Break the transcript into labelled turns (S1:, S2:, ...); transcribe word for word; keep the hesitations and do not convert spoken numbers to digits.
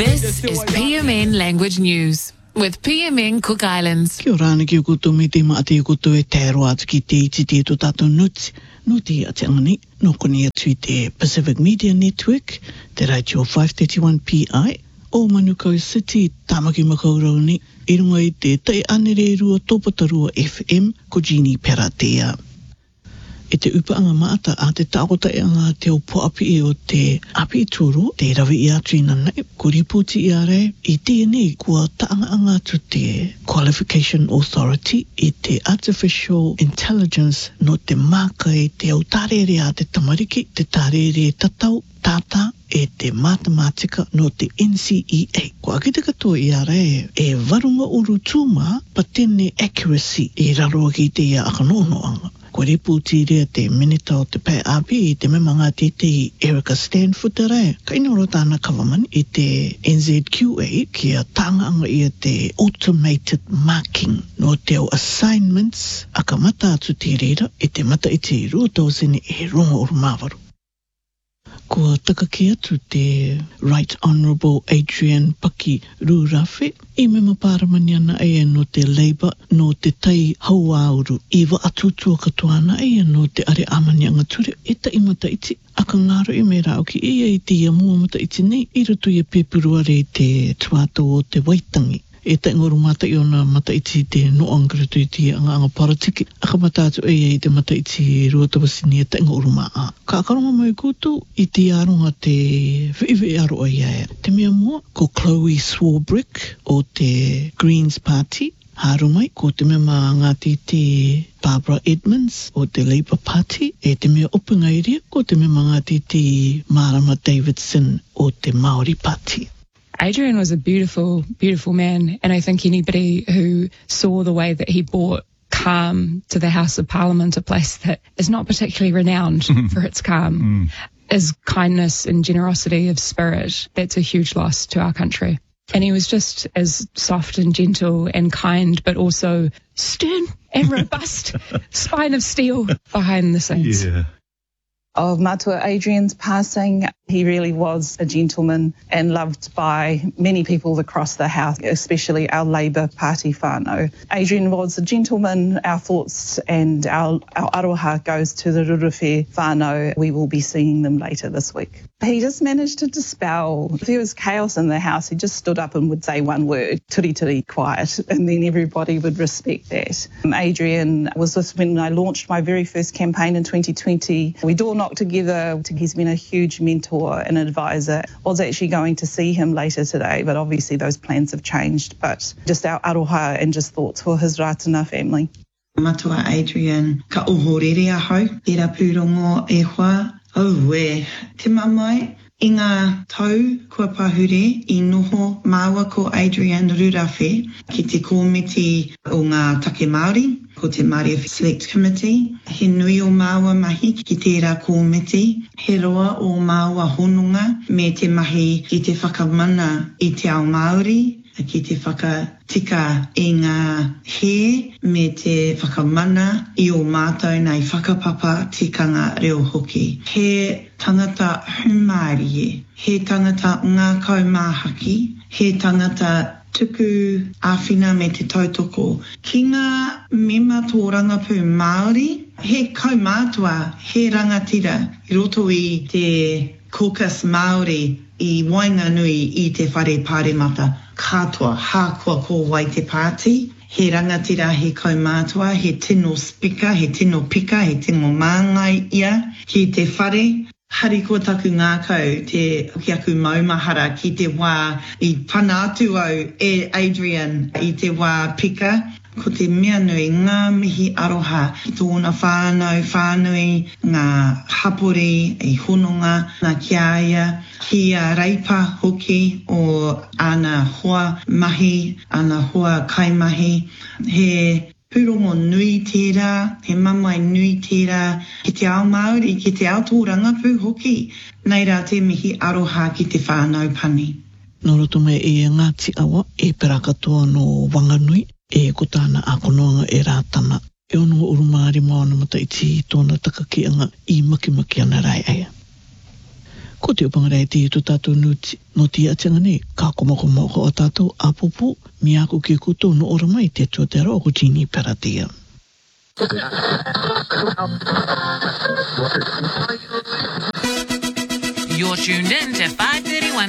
S1: This is P M N Language News with P M N Cook Islands.
S2: Kia ora ana ki o koutou me te maati o koutou e te aroa atu ki te iti te to tātou nuti. Nuti a te angani, no koni atu te Pacific Media Network, te Radio five thirty-one P I, o Manukau City, Tamaki Makaurau ni, i runga i te tai anere rua tōpatarua F M, ko Jeannie Peratea. E te upaanga maata a te taota e anga te opo api e o te api tūro, te rawi i atu i nanai, ko riputi i are, i tēnei kua taanga anga atu te Qualification Authority, i te Artificial Intelligence no te maka e te au tārere a te tamariki, te tārere tatau, tata, e te matematika no te N C E A. Ko akite katoa i are, e varunga uru tūma, patene accuracy e raroa ki te ia akanonoanga. Ko reputi rea te minita o te pai api i te memanga te te Erica Stanford rea. Ka ina ro tāna kawamani i te N Z Q A kia tānganga i te automated marking no te o assignments a ka mata atu te reira i te mata i te ruto sene e rongo oru mawaru. Kua takake atu te Right Honourable Adrian Paki Rurafe i me maparamani ana e no te Labour no te tai hauauru i wa atutua katoa ana e no te are amani anga ture e ta imata iti a ka ngaro i me rao ki e i te ia mua mata iti nei i roto i a pepurua re te tuato o te waitangi. E te ngoru mata i ona mata iti te no angretu i te anga anga paratiki. A ka mata atu e i te mata iti ruatawasini e te ngoru maa. Ka akaronga mai kutu i te aronga te whiiwi aro ai aia. Te mea mua ko Chloe Swarbrick o te Greens Party. Harumai ko te mea maa ngāti te Barbara Edmonds o te Labour Party. E te mea opunga iria ko te mea maa ngāti te Marama Davidson o te Maori Party.
S3: Adrian was a beautiful, beautiful man, and I think anybody who saw the way that he brought calm to the House of Parliament, a place that is not particularly renowned for its calm, mm. his kindness and generosity of spirit, that's a huge loss to our country. And he was just as soft and gentle and kind, but also stern and robust, spine of steel behind the scenes.
S4: Yeah.
S5: Of Matua Adrian's passing, he really was a gentleman and loved by many people across the House, especially our Labour Party whānau. Adrian was a gentleman. Our thoughts and our, our aroha goes to the Rurewhe whānau. We will be seeing them later this week. He just managed to dispel. If there was chaos in the House, he just stood up and would say one word, turi turi, quiet, and then everybody would respect that. Adrian was with when I launched my very first campaign in twenty twenty. We door knocked together. He's been a huge mentor and advisor. I was actually going to see him later today, but obviously those plans have changed. But just our aroha and just thoughts for his Ratana family.
S6: Matua Adrian, ka ohorere ahau, e ra pūrongo e hoa, au e, te mamai, i ngā tau kua pahure i noho māua ko Adrian Rurafe ki te komiti o ngā take Māori, ko te Māori Select Committee. He nui o māua mahi ki tērā komiti, he roa o māua hononga me te mahi ki te whakamana i te ao Māori, ki te whakatika i ngā he me te whakamana i o mātou nei whakapapa tikanga reo hoki. He tangata humārie, he tangata ngā kaumāhaki, he tangata tuku āwhina me te tautoko. Ki ngā mema tō rangapū Māori, he kaumātua, he rangatira, i roto i te caucus Māori i Wainganui i te whare pāremata. Katoa, hākua ko wai te pāti, he rangatira, he kaumātua, he tino spika, he tino pika, he tino māngai ia, ki te whare. Hari ko taku ngā kau, te hokiaku maumahara ki te wā i pana atu au e Adrian i te wā pika. Ko te mea nui ngā mihi aroha ki tōna whānau, whānui, ngā hapori, i hononga, ngā kiaia, ki a reipa hoki o ana hoa mahi, ana hoa kaimahi. He pūrongo nui tērā, he mamai nui tērā, ki te ao Māori, ki te ao tō rangapū hoki. Nei rā te mihi aroha ki te whānau pani.
S2: Nō roto mai e Ngāti Awa, e pera katoa no Wanganui, e ko tāna ākonoanga e rātana. E ono urumāri maona mata iti tōna takakianga i makimaki ana rai aia. Ko te upangarai te to tātou nuti, no te atanga nei, ka komoko moko o tātou apupu, mi ako ki kuto no ora mai te tua te roa ko Jeannie Paratia.
S1: You're tuned in to five thirty-one